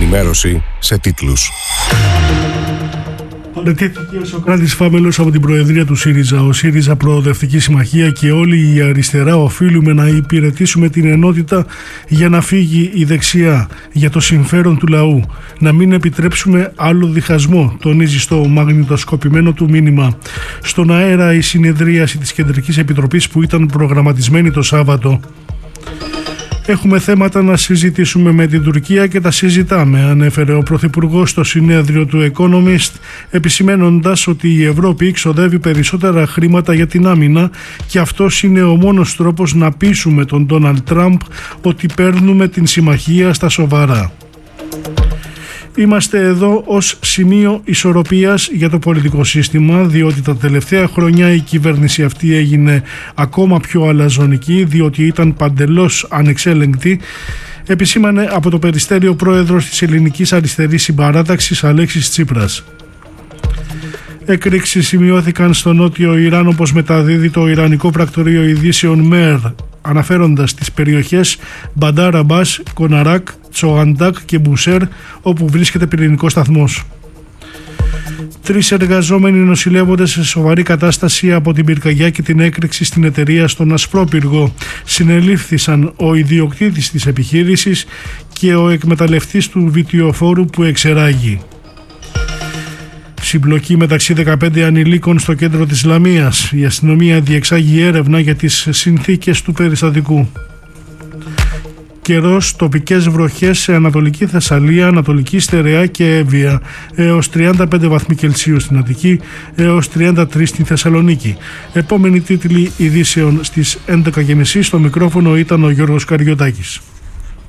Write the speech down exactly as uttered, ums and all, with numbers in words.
Ενημέρωση σε τίτλους. Παραιτήθηκε ο Σωκράτης Φάμελος από την Προεδρία του ΣΥΡΙΖΑ. Ο ΣΥΡΙΖΑ Προοδευτική Συμμαχία και όλη η αριστερά οφείλουμε να υπηρετήσουμε την ενότητα για να φύγει η δεξιά, για το συμφέρον του λαού. Να μην επιτρέψουμε άλλο διχασμό, τονίζει στο μαγνητοσκοπημένο του μήνυμα. Στον αέρα η συνεδρίαση της Κεντρικής Επιτροπής που ήταν προγραμματισμένη το Σάββατο. Έχουμε θέματα να συζητήσουμε με την Τουρκία και τα συζητάμε, ανέφερε ο Πρωθυπουργός στο συνέδριο του Economist, επισημένοντας ότι η Ευρώπη ξοδεύει περισσότερα χρήματα για την άμυνα και αυτός είναι ο μόνος τρόπος να πείσουμε τον Ντόναλντ Τραμπ ότι παίρνουμε την συμμαχία στα σοβαρά. Είμαστε εδώ ως σημείο ισορροπίας για το πολιτικό σύστημα, διότι τα τελευταία χρόνια η κυβέρνηση αυτή έγινε ακόμα πιο αλαζονική, διότι ήταν παντελώς ανεξέλεγκτη, επισήμανε από το Περιστέριο πρόεδρος της Ελληνικής Αριστερής Συμπαράταξης Αλέξης Τσίπρας. Εκρήξεις σημειώθηκαν στο νότιο Ιράν, όπως μεταδίδει το Ιρανικό Πρακτορείο Ειδήσεων ΜΕΡ, αναφέροντας τις περιοχές Μπαντάρ Αμπάς, Κοναράκ, Τσογαντάκ και Μπουσέρ, όπου βρίσκεται πυρηνικός σταθμός. Τρεις εργαζόμενοι νοσηλεύονται σε σοβαρή κατάσταση από την πυρκαγιά και την έκρηξη στην εταιρεία στον Ασπρόπυργο. Συνελήφθησαν ο ιδιοκτήτης της επιχείρησης και ο εκμεταλλευτής του βιτιοφόρου που εξεράγει. Συμπλοκή μεταξύ δεκαπέντε ανηλίκων στο κέντρο της Λαμίας. Η αστυνομία διεξάγει έρευνα για τις συνθήκες του περιστατικού. Καιρός, τοπικές βροχές σε Ανατολική Θεσσαλία, Ανατολική Στερεά και Εύβοια, έως τριάντα πέντε βαθμοί Κελσίου στην Αττική, έως τριάντα τρία στην Θεσσαλονίκη. Επόμενη τίτλη ειδήσεων στις έντεκα και μισή. Στο μικρόφωνο ήταν ο Γιώργος Καριωτάκης.